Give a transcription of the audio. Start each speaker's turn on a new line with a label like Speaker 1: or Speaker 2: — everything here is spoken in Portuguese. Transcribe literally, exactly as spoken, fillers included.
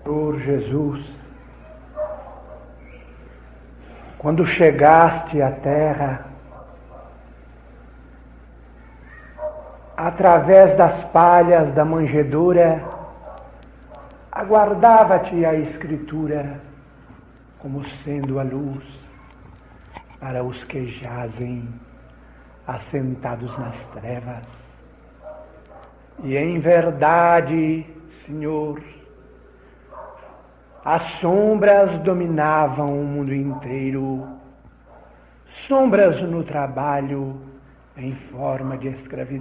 Speaker 1: Senhor Jesus, quando chegaste à terra, através das palhas da manjedoura, aguardava-te a Escritura como sendo a luz para os que jazem assentados nas trevas. E em verdade, Senhor, as sombras dominavam o mundo inteiro, sombras no trabalho em forma de escravidão.